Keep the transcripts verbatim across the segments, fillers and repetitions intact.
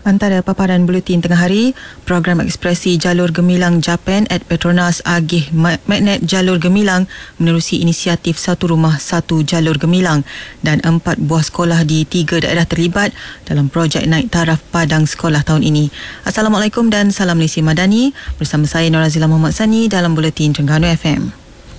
Antara paparan buletin tengah hari, program ekspresi jalur gemilang Japan at Petronas agih magnet jalur gemilang menerusi inisiatif satu rumah satu jalur gemilang dan empat buah sekolah di tiga daerah terlibat dalam projek naik taraf padang sekolah tahun ini. Assalamualaikum dan salam Malaysia Madani. Bersama saya Norazila Muhammad Sani dalam buletin Terengganu F M.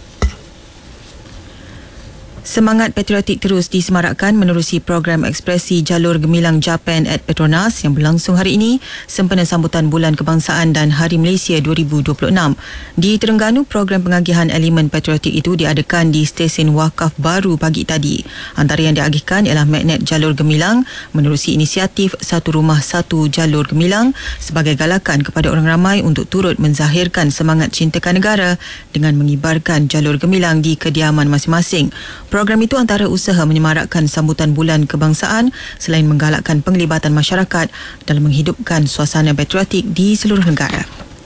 Semangat patriotik terus disemarakkan menerusi program ekspresi jalur gemilang Japan at Petronas yang berlangsung hari ini sempena sambutan Bulan Kebangsaan dan Hari Malaysia dua ribu dua puluh enam. Di Terengganu, program pengagihan elemen patriotik itu diadakan di stesen wakaf baru pagi tadi. Antara yang diagihkan ialah magnet jalur gemilang menerusi inisiatif satu rumah satu jalur gemilang sebagai galakan kepada orang ramai untuk turut menzahirkan semangat cintakan negara dengan mengibarkan jalur gemilang di kediaman masing-masing. Program itu antara usaha menyemarakkan sambutan Bulan Kebangsaan selain menggalakkan penglibatan masyarakat dalam menghidupkan suasana patriotik di seluruh negara.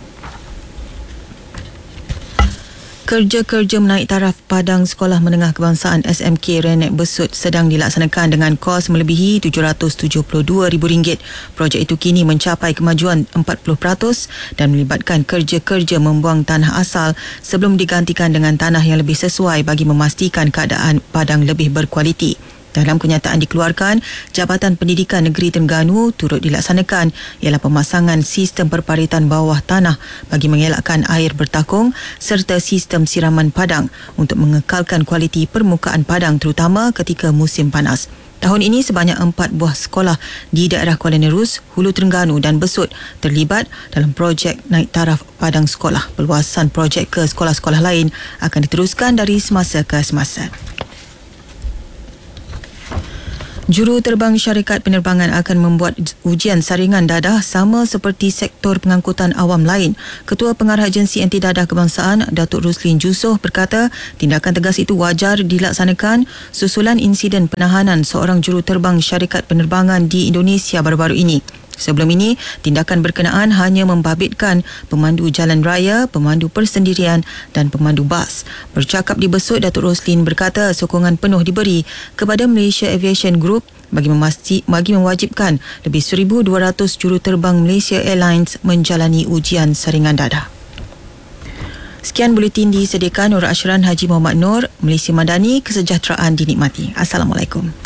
Kerja-kerja menaik taraf padang Sekolah Menengah Kebangsaan S M K Renek Besut sedang dilaksanakan dengan kos melebihi tujuh ratus tujuh puluh dua ribu ringgit. Projek itu kini mencapai kemajuan empat puluh peratus dan melibatkan kerja-kerja membuang tanah asal sebelum digantikan dengan tanah yang lebih sesuai bagi memastikan keadaan padang lebih berkualiti. Dalam kenyataan dikeluarkan, Jabatan Pendidikan Negeri Terengganu turut dilaksanakan ialah pemasangan sistem perparitan bawah tanah bagi mengelakkan air bertakung serta sistem siraman padang untuk mengekalkan kualiti permukaan padang terutama ketika musim panas. Tahun ini sebanyak empat buah sekolah di daerah Kuala Nerus, Hulu Terengganu dan Besut terlibat dalam projek naik taraf padang sekolah. Perluasan projek ke sekolah-sekolah lain akan diteruskan dari semasa ke semasa. Juruterbang Syarikat Penerbangan akan membuat ujian saringan dadah sama seperti sektor pengangkutan awam lain. Ketua Pengarah Agensi Anti Dadah Kebangsaan, Datuk Ruslin Jusoh berkata, tindakan tegas itu wajar dilaksanakan susulan insiden penahanan seorang juruterbang syarikat penerbangan di Indonesia baru-baru ini. Sebelum ini, tindakan berkenaan hanya membabitkan pemandu jalan raya, pemandu persendirian dan pemandu bas. Bercakap di Besut, Datuk Roslin berkata sokongan penuh diberi kepada Malaysia Aviation Group bagi memasti, bagi mewajibkan lebih seribu dua ratus juruterbang Malaysia Airlines menjalani ujian saringan dadah. Sekian buletin disediakan Nur Ashran Haji Muhammad Nur, Malaysia Madani, kesejahteraan dinikmati. Assalamualaikum.